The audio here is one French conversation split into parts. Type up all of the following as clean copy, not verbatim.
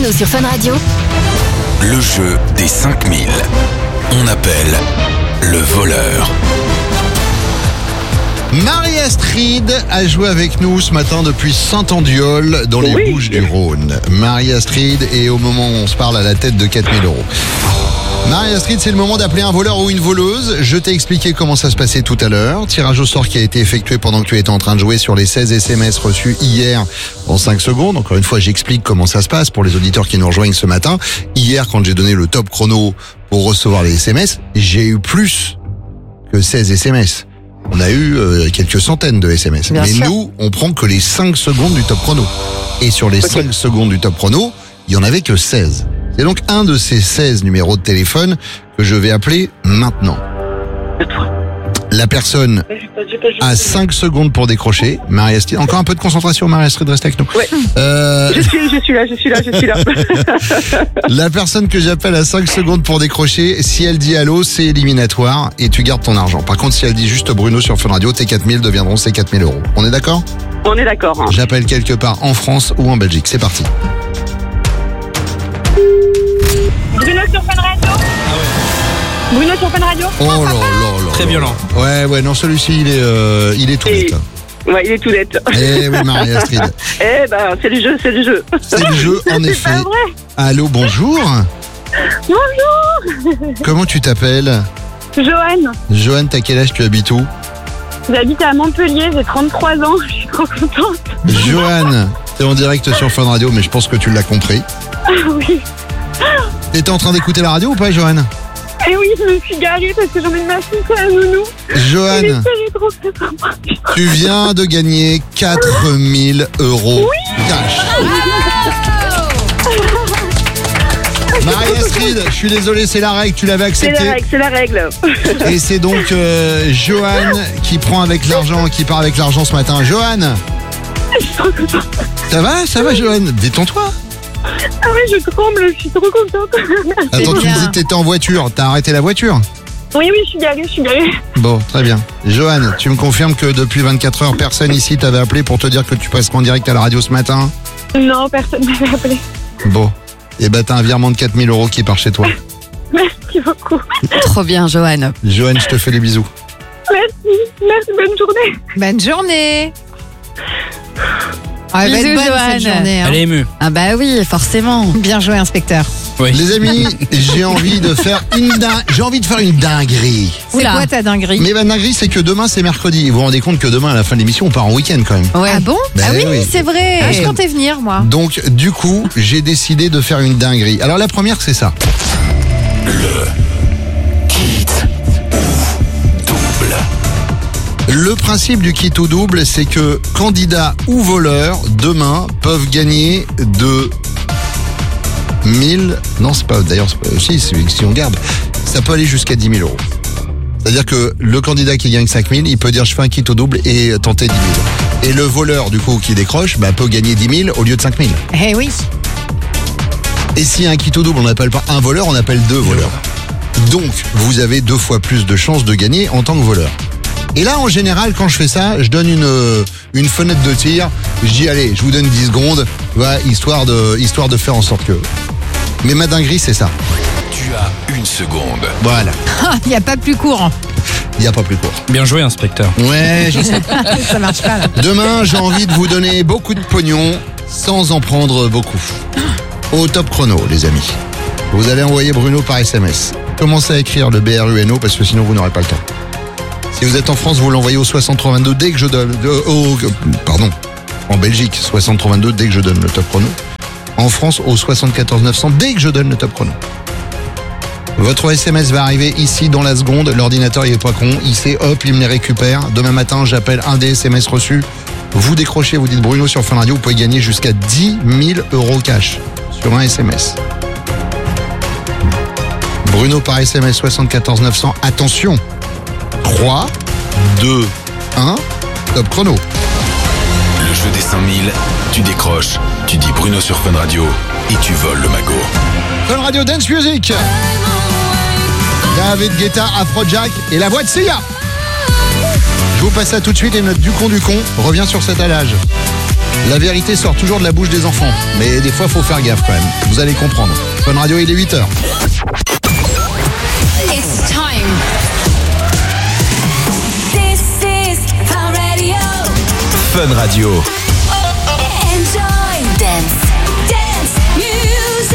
Bruno sur Fun Radio. Le jeu des 5000. On appelle le voleur. Marie-Astrid a joué avec nous ce matin depuis Saint-Andiol dans les Bouches-du-Rhône. Marie-Astrid est au moment où on se parle à la tête de 4 000 €. Marie-Astrid, c'est le moment d'appeler un voleur ou une voleuse. Je t'ai expliqué comment ça se passait tout à l'heure. Tirage au sort qui a été effectué pendant que tu étais en train de jouer sur les 16 SMS reçus hier en 5 secondes. Encore une fois, j'explique comment ça se passe pour les auditeurs qui nous rejoignent ce matin. Hier, quand j'ai donné le top chrono pour recevoir les SMS, j'ai eu plus que 16 SMS. On a eu quelques centaines de SMS. Bien Mais sûr. nous, on prend que les 5 secondes du top chrono. Et sur les 5 secondes du top chrono, il y en avait que 16. C'est donc un de ces 16 numéros de téléphone que je vais appeler maintenant. La personne a 5 secondes pour décrocher. Marie-Astrid, encore un peu de concentration, Marie-Astrid, reste avec nous. Ouais. Je suis là. La personne que j'appelle a 5 secondes pour décrocher. Si elle dit allô, c'est éliminatoire et tu gardes ton argent. Par contre, si elle dit juste Bruno sur Fun Radio, tes 4 000 deviendront ces 4 000 €. On est d'accord ? On est d'accord. Hein. J'appelle quelque part en France ou en Belgique. C'est parti. Bruno sur Fun Radio. Bruno sur Fun Radio. Oh là là là. Très violent. Ouais, non, celui-ci, il est tout Et- net. Ouais, il est tout net. Eh oui, Marie-Astrid. Eh ben, c'est le jeu. C'est le jeu, en C'est effet. pas vrai. Allô, bonjour. Bonjour. Comment tu t'appelles ? Joanne, Joanne, t'as quel âge, tu habites où ? j'habite à Montpellier, j'ai 33 ans, je suis trop contente. Joanne, t'es en direct sur Fun Radio, mais je pense que tu l'as compris. Ah oui. T'étais en train d'écouter la radio ou pas, Joanne ? Eh oui, je me suis garée parce que j'en ai une machine sur la nounou. Joanne, J'ai trop très sympa. tu viens de gagner 4 000 € cash. Marie-Astrid, je suis désolé, c'est la règle, tu l'avais accepté. C'est la règle. Et c'est donc Joanne qui prend avec l'argent, qui part avec l'argent ce matin. Joanne, Je suis trop contente. ça va Joanne, détends-toi. Ah oui, je tremble, je suis trop contente. Attends, tu me bien. disais que t'étais en voiture, t'as arrêté la voiture ? Oui, je suis garée. Bon, très bien. Joanne, tu me confirmes que depuis 24 heures, personne ici t'avait appelé pour te dire que tu passerais en direct à la radio ce matin ? Non, personne ne m'avait appelé. Bon. Et ben t'as un virement de 4 000 € qui part chez toi. Merci beaucoup. Trop bien, Joanne. Joanne, je te fais les bisous. Merci, bonne journée. Bonne journée. Ah, elle va Bisous, être bonne Joanne. cette journée. Hein. Elle est émue. Ah bah oui, forcément. Bien joué, inspecteur. Oui. Les amis, j'ai envie de faire une dinguerie. C'est Oula. quoi ta dinguerie? Mais ma dinguerie, c'est que demain, c'est mercredi. Vous vous rendez compte que demain, à la fin de l'émission, on part en week-end quand même. Ouais. Ah bon? Ben Ah oui, oui. c'est vrai. Ah, je comptais venir, moi. Donc, du coup, j'ai décidé de faire une dinguerie. Alors, la première, c'est ça. Le principe du kit ou double, c'est que candidats ou voleurs, demain, peuvent gagner de 1000... Non, c'est pas... D'ailleurs, si on garde, ça peut aller jusqu'à 10 000 €. C'est-à-dire que le candidat qui gagne 5 000, il peut dire je fais un kit au double et tenter 10 000. Et le voleur, du coup, qui décroche, peut gagner 10 000 au lieu de 5 000. Eh oui. Et si un kit au double, on n'appelle pas un voleur, on appelle 2 voleurs. Donc, vous avez 2 fois plus de chances de gagner en tant que voleur. Et là, en général, quand je fais ça, je donne une fenêtre de tir. Je dis, allez, je vous donne 10 secondes, voilà, histoire de faire en sorte que... Mais ma dinguerie, c'est ça. Tu as 1 seconde. Voilà. Il n'y a pas plus court. Il n'y a pas plus court. Bien joué, inspecteur. Ouais, je sais. Ça marche pas, là. Demain, j'ai envie de vous donner beaucoup de pognon sans en prendre beaucoup. Au top chrono, les amis. Vous allez envoyer Bruno par SMS. Commencez à écrire le BRUNO parce que sinon vous n'aurez pas le temps. Si vous êtes en France, vous l'envoyez au 6322 dès que je donne... En Belgique, 6322 dès que je donne le top chrono. En France, au 74 900 dès que je donne le top chrono. Votre SMS va arriver ici dans la seconde. L'ordinateur, il est pas con. Il sait, hop, il me les récupère. Demain matin, j'appelle un des SMS reçus. Vous décrochez, vous dites Bruno sur Fun Radio. Vous pouvez gagner jusqu'à 10 000 € cash sur un SMS. Bruno par SMS 74 900. Attention. 3, 2, 1, top chrono. Le jeu des 5000, tu décroches, tu dis Bruno sur Fun Radio et tu voles le magot. Fun Radio Dance Music. David Guetta, Afrojack et la voix de Sia. Je vous passe ça tout de suite et notre Ducon revient sur cet allage. La vérité sort toujours de la bouche des enfants, mais des fois faut faire gaffe quand même. Vous allez comprendre. Fun Radio, il est 8h. It's time. This is Fun Radio. Fun Radio. Enjoy dance music.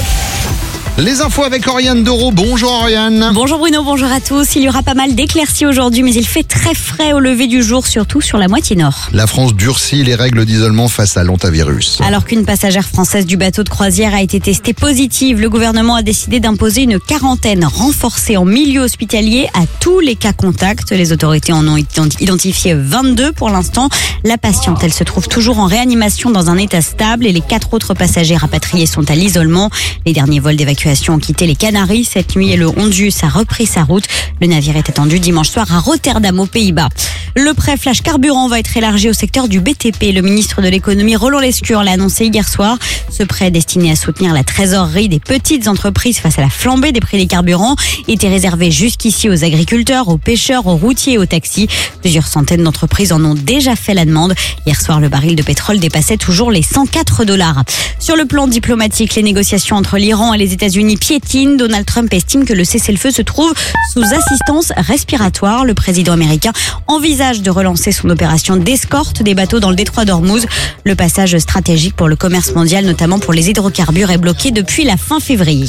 Les infos avec Oriane Doro. Bonjour Oriane. Bonjour Bruno, bonjour à tous. Il y aura pas mal d'éclaircies aujourd'hui, mais il fait très frais au lever du jour, surtout sur la moitié nord. La France durcit les règles d'isolement face à l'hantavirus. Alors qu'une passagère française du bateau de croisière a été testée positive, le gouvernement a décidé d'imposer une quarantaine renforcée en milieu hospitalier à tous les cas contacts. Les autorités en ont identifié 22 pour l'instant. La patiente, elle se trouve toujours en réanimation dans un état stable et les 4 autres passagers rapatriés sont à l'isolement. Les derniers vols d'évacuation ont quitté les Canaries cette nuit et le Hondius a repris sa route. Le navire est attendu dimanche soir à Rotterdam aux Pays-Bas. Le prêt flash carburant va être élargi au secteur du BTP. Le ministre de l'économie Roland Lescure l'a annoncé hier soir. Ce prêt destiné à soutenir la trésorerie des petites entreprises face à la flambée des prix des carburants était réservé jusqu'ici aux agriculteurs, aux pêcheurs, aux routiers et aux taxis. Plusieurs centaines d'entreprises en ont déjà fait la demande. Hier soir, le baril de pétrole dépassait toujours les $104. Sur le plan diplomatique, les négociations entre l'Iran et les États-Unis piétinent. Donald Trump estime que le cessez-le-feu se trouve sous assistance respiratoire. Le président américain envisage de relancer son opération d'escorte des bateaux dans le détroit d'Ormuz. Le passage stratégique pour le commerce mondial, notamment pour les hydrocarbures, est bloqué depuis la fin février.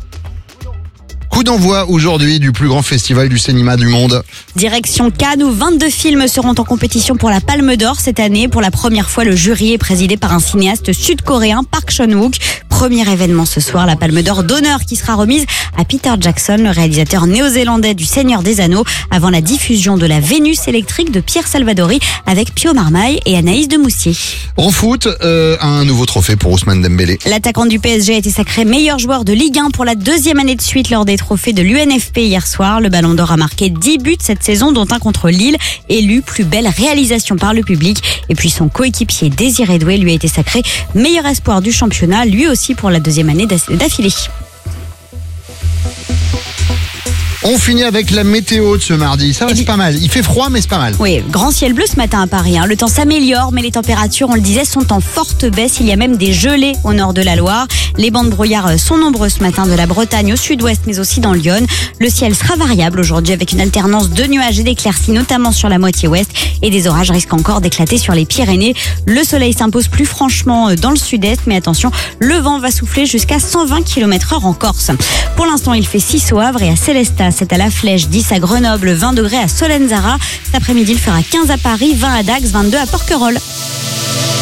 Coup d'envoi aujourd'hui du plus grand festival du cinéma du monde. Direction Cannes où 22 films seront en compétition pour la Palme d'Or cette année. Pour la première fois, le jury est présidé par un cinéaste sud-coréen, Park Chan-wook. Premier événement ce soir, la Palme d'Or d'honneur qui sera remise à Peter Jackson, le réalisateur néo-zélandais du Seigneur des Anneaux, avant la diffusion de la Vénus électrique de Pierre Salvadori avec Pio Marmaille et Anaïs de Moussier. En foot, un nouveau trophée pour Ousmane Dembélé. L'attaquant du PSG a été sacré meilleur joueur de Ligue 1 pour la 2e année de suite lors des trophées de l'UNFP hier soir. Le Ballon d'Or a marqué 10 buts cette saison, dont un contre Lille, élu plus belle réalisation par le public. Et puis son coéquipier Désiré Doué lui a été sacré meilleur espoir du championnat, lui aussi pour la 2e année d'affilée. On finit avec la météo de ce mardi. Ça va, c'est pas mal. Il fait froid, mais c'est pas mal. Oui, grand ciel bleu ce matin à Paris. Le temps s'améliore, mais les températures, on le disait, sont en forte baisse. Il y a même des gelées au nord de la Loire. Les bandes brouillards sont nombreuses ce matin de la Bretagne au sud-ouest, mais aussi dans l'Yonne. Le ciel sera variable aujourd'hui avec une alternance de nuages et d'éclaircies, notamment sur la moitié ouest. Et des orages risquent encore d'éclater sur les Pyrénées. Le soleil s'impose plus franchement dans le sud-est, mais attention, le vent va souffler jusqu'à 120 km/h en Corse. Pour l'instant, il fait 6 au Havre et à Célestat. C'est à la Flèche, 10 à Grenoble, 20 degrés à Solenzara. Cet après-midi, il fera 15 à Paris, 20 à Dax, 22 à Porquerolles.